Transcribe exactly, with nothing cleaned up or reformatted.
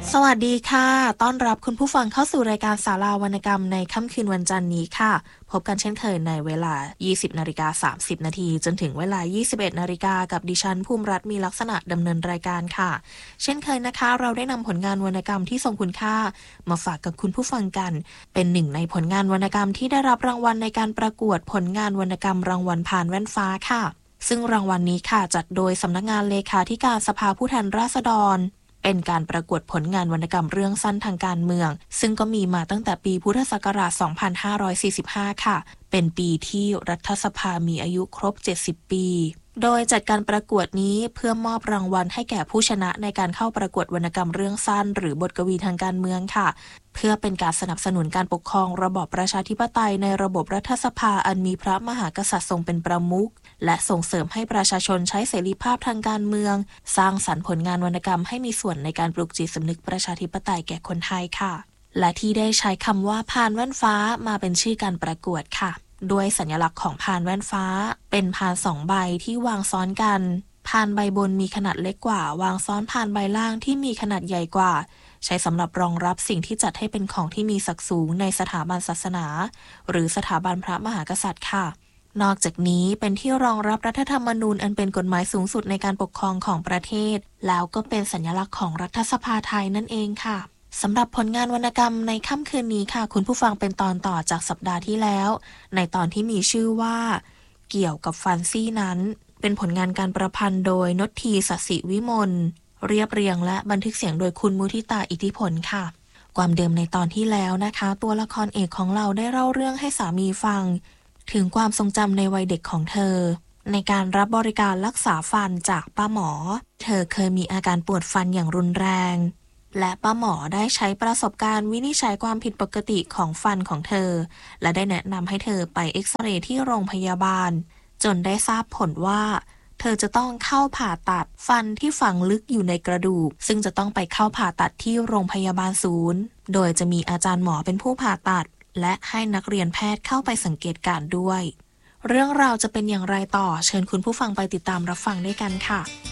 สวัสดีค่ะต้อนรับคุณผู้ฟังเข้าสู่รายการศาลาวรรณกรรมในค่ำคืนวันจันทร์นี้ค่ะพบกันเช่นเคยในเวลา ยี่สิบนาฬิกาสามสิบนาทีจนถึงเวลา ยี่สิบเอ็ดนาฬิกากับดิฉันภูมิรัตน์มีลักษณะดำเนินรายการค่ะเช่นเคยนะคะเราได้นำผลงานวรรณกรรมที่ทรงคุณค่ามาฝากกับคุณผู้ฟังกันเป็นหนึ่งในผลงานวรรณกรรมที่ได้รับรางวัลในการประกวดผลงานวรรณกรรมรางวัลผ่านแว่นฟ้าค่ะซึ่งรางวัลนี้ค่ะจัดโดยสำนักงานเลขาธิการสภาผู้แทนราษฎรเป็นการประกวดผลงานวรรณกรรมเรื่องสั้นทางการเมืองซึ่งก็มีมาตั้งแต่ปีพุทธศักราช สองพันห้าร้อยสี่สิบห้า ค่ะเป็นปีที่รัฐสภามีอายุครบ เจ็ดสิบ ปีโดยจัดการประกวดนี้เพื่อมอบรางวัลให้แก่ผู้ชนะในการเข้าประกวดวรรณกรรมเรื่องสั้นหรือบทกวีทางการเมืองค่ะเพื่อเป็นการสนับสนุนการปกครองระบอบประชาธิปไตยในระบบรัฐสภาอันมีพระมหากษัตริย์ทรงเป็นประมุขและส่งเสริมให้ประชาชนใช้เสรีภาพทางการเมืองสร้างสรรค์ผลงานวรรณกรรมให้มีส่วนในการปลุกจิตสำนึกประชาธิปไตยแก่คนไทยค่ะและที่ได้ใช้คำว่าพานแว่นฟ้ามาเป็นชื่อการประกวดค่ะด้วยสัญลักษณ์ของพานแว่นฟ้าเป็นพานสองใบที่วางซ้อนกันพานใบบนมีขนาดเล็กกว่าวางซ้อนพานใบล่างที่มีขนาดใหญ่กว่าใช้สำหรับรองรับสิ่งที่จัดให้เป็นของที่มีศักดิ์สูงในสถาบันศาสนาหรือสถาบันพระมหากษัตริย์ค่ะนอกจากนี้เป็นที่รองรับรัฐธรรมนูญอันเป็นกฎหมายสูงสุดในการปกครองของประเทศแล้วก็เป็นสัญลักษณ์ของรัฐสภาไทยนั่นเองค่ะสำหรับผลงานวรรณกรรมในค่ำคืนนี้ค่ะคุณผู้ฟังเป็นตอนต่อจากสัปดาห์ที่แล้วในตอนที่มีชื่อว่าเกี่ยวกับฟันซี่นั้นเป็นผลงานการประพันธ์โดยนทีศศิวิมลเรียบเรียงและบันทึกเสียงโดยคุณมุทิตาอิทธิผลค่ะความเดิมในตอนที่แล้วนะคะตัวละครเอกของเราได้เล่าเรื่องให้สามีฟังถึงความทรงจำในวัยเด็กของเธอในการรับบริการรักษาฟันจากป้าหมอเธอเคยมีอาการปวดฟันอย่างรุนแรงและป้าหมอได้ใช้ประสบการณ์วินิจฉัยความผิดปกติของฟันของเธอและได้แนะนำให้เธอไปเอ็กซเรย์ที่โรงพยาบาลจนได้ทราบผลว่าเธอจะต้องเข้าผ่าตัดฟันที่ฝังลึกอยู่ในกระดูกซึ่งจะต้องไปเข้าผ่าตัดที่โรงพยาบาลศูนย์โดยจะมีอาจารย์หมอเป็นผู้ผ่าตัดและให้นักเรียนแพทย์เข้าไปสังเกตการณ์ด้วยเรื่องราวจะเป็นอย่างไรต่อเชิญคุณผู้ฟังไปติดตามรับฟังด้วยกันค่ะ